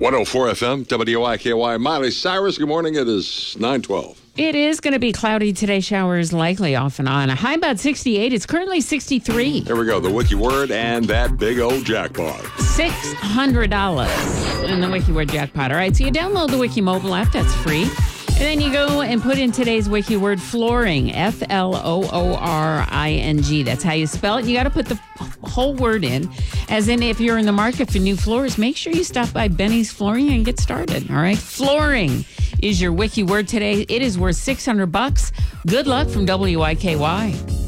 104 FM, WYKY. Miley Cyrus, good morning. It is 9:12. It is going to be cloudy today. Showers likely off and on. A high about 68. It's currently 63. Here we go. The Wiki Word and that big old jackpot. $600 in the Wiki Word jackpot. All right, so you download the Wiki mobile app. That's free. And then you go and put in today's Wiki word, flooring, Flooring. That's how you spell it. You got to put the whole word in. As in, if you're in the market for new floors, make sure you stop by Benny's Flooring and get started. All right, flooring is your Wiki word today. It is worth $600. Good luck from WYKY.